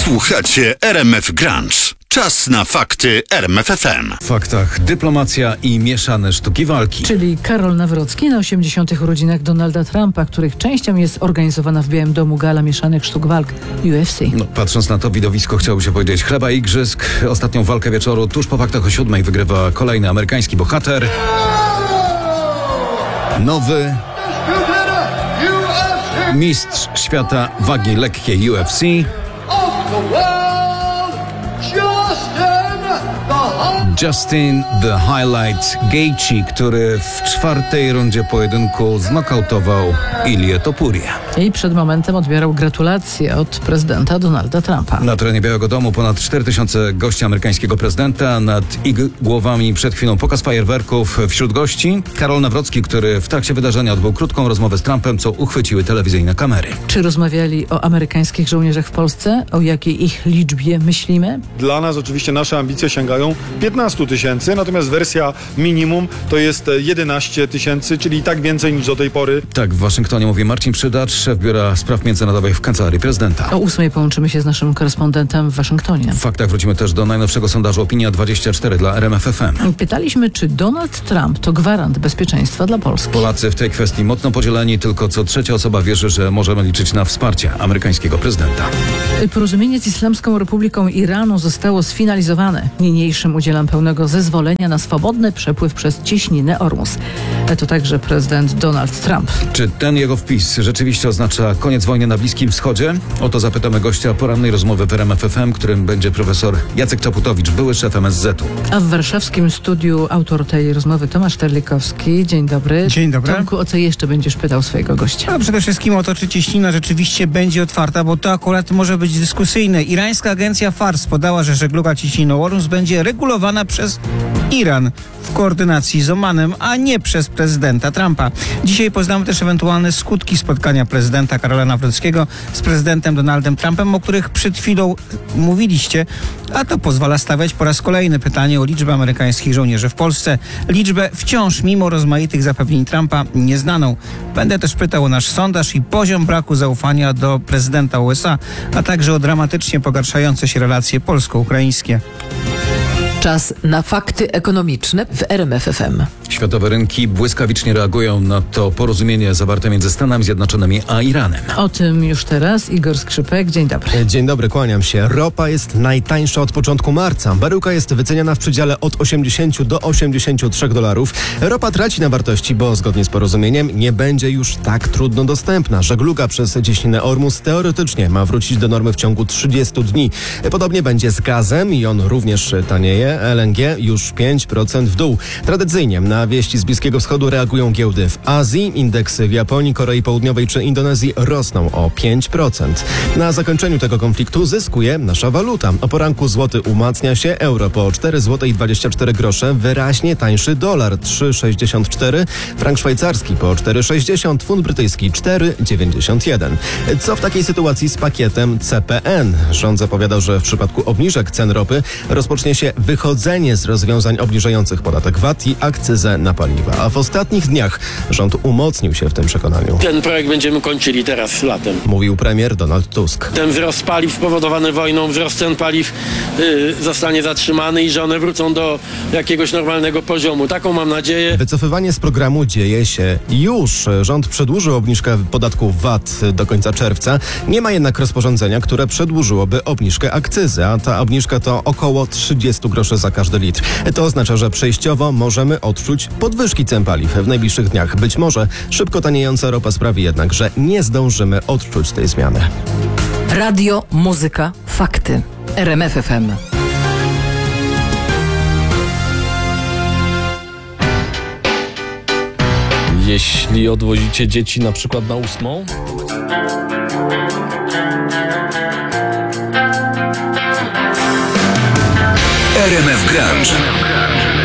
Słuchacie RMF Grunge. Czas na fakty RMF FM. W faktach dyplomacja i mieszane sztuki walki. Czyli Karol Nawrocki na 80. urodzinach Donalda Trumpa, których częścią jest organizowana w Białym Domu gala mieszanych sztuk walk UFC. Patrząc na to widowisko, chciałoby się powiedzieć chleba i igrzysk. Ostatnią walkę wieczoru tuż po faktach o 7 wygrywa kolejny amerykański bohater. Nowy mistrz świata wagi lekkiej UFC. Justin The Highlight Gaethje, który w 4. rundzie pojedynku znokautował Ilię Topurię. I przed momentem odbierał gratulacje od prezydenta Donalda Trumpa. Na terenie Białego Domu ponad 4000 gości amerykańskiego prezydenta. Nad ich głowami przed chwilą pokaz fajerwerków. Wśród gości Karol Nawrocki, który w trakcie wydarzenia odbył krótką rozmowę z Trumpem, co uchwyciły telewizyjne kamery. Czy rozmawiali o amerykańskich żołnierzach w Polsce? O jakiej ich liczbie myślimy? Dla nas oczywiście nasze ambicje sięgają 15 tysięcy, natomiast wersja minimum to jest 11 tysięcy, czyli i tak więcej niż do tej pory. Tak, w Waszyngtonie mówi Marcin Przydacz, szef Biura Spraw Międzynarodowych w Kancelarii Prezydenta. O 8 połączymy się z naszym korespondentem w Waszyngtonie. W faktach wrócimy też do najnowszego sondażu Opinia24 dla RMF FM. Pytaliśmy, czy Donald Trump to gwarant bezpieczeństwa dla Polski. Polacy w tej kwestii mocno podzieleni, tylko co trzecia osoba wierzy, że możemy liczyć na wsparcie amerykańskiego prezydenta. Porozumienie z Islamską Republiką Iranu zostało sfinalizowane. Niniejszym udzielam pełnego zezwolenia na swobodny przepływ przez cieśninę Ormus. To także prezydent Donald Trump. Czy ten jego wpis rzeczywiście oznacza koniec wojny na Bliskim Wschodzie? O to zapytamy gościa porannej rozmowy w RMF FM, którym będzie profesor Jacek Czaputowicz, były szef MSZ-u. A w warszawskim studiu autor tej rozmowy Tomasz Terlikowski. Dzień dobry. Dzień dobry. Tomku, o co jeszcze będziesz pytał swojego gościa? Przede wszystkim o to, czy cieśnina rzeczywiście będzie otwarta, bo to akurat może być dyskusyjne. Irańska agencja Fars podała, że żegluga cieśniną Ormus będzie regulowana przez Iran w koordynacji z Omanem, a nie przez prezydenta Trumpa. Dzisiaj poznamy też ewentualne skutki spotkania prezydenta Karola Nawrockiego z prezydentem Donaldem Trumpem, o których przed chwilą mówiliście, a to pozwala stawiać po raz kolejny pytanie o liczbę amerykańskich żołnierzy w Polsce. Liczbę wciąż, mimo rozmaitych zapewnień Trumpa, nieznaną. Będę też pytał o nasz sondaż i poziom braku zaufania do prezydenta USA, a także o dramatycznie pogarszające się relacje polsko-ukraińskie. Czas na fakty ekonomiczne w RMF FM. Światowe rynki błyskawicznie reagują na to porozumienie zawarte między Stanami Zjednoczonymi a Iranem. O tym już teraz Igor Skrzypek. Dzień dobry. Dzień dobry, kłaniam się. Ropa jest najtańsza od początku marca. Baryłka jest wyceniana w przedziale od 80 do 83 dolarów. Ropa traci na wartości, bo zgodnie z porozumieniem nie będzie już tak trudno dostępna. Żegluga przez cieśninę Ormus teoretycznie ma wrócić do normy w ciągu 30 dni. Podobnie będzie z gazem i on również tanieje. LNG już 5% w dół. Tradycyjnie na wieści z Bliskiego Wschodu reagują giełdy w Azji. Indeksy w Japonii, Korei Południowej czy Indonezji rosną o 5%. Na zakończeniu tego konfliktu zyskuje nasza waluta. O poranku złoty umacnia się, euro po 4,24 zł, wyraźnie tańszy dolar 3,64, frank szwajcarski po 4,60, funt brytyjski 4,91. Co w takiej sytuacji z pakietem CPN? Rząd zapowiadał, że w przypadku obniżek cen ropy rozpocznie się wychodzenie z rozwiązań obniżających podatek VAT i akcyzę na paliwa. A w ostatnich dniach rząd umocnił się w tym przekonaniu. Ten projekt będziemy kończyli teraz latem. Mówił premier Donald Tusk. Ten wzrost paliw spowodowany wojną, wzrost cen paliw zostanie zatrzymany i że one wrócą do jakiegoś normalnego poziomu. Taką mam nadzieję. Wycofywanie z programu dzieje się już. Rząd przedłużył obniżkę podatku VAT do końca czerwca. Nie ma jednak rozporządzenia, które przedłużyłoby obniżkę akcyzy, a ta obniżka to około 30 groszy za każdy litr. To oznacza, że przejściowo możemy odczuć podwyżki cen paliw w najbliższych dniach. Być może szybko taniejąca ropa sprawi jednak, że nie zdążymy odczuć tej zmiany. Radio, muzyka, fakty. RMF FM. Jeśli odwozicie dzieci na przykład na 8, RMF Grunge.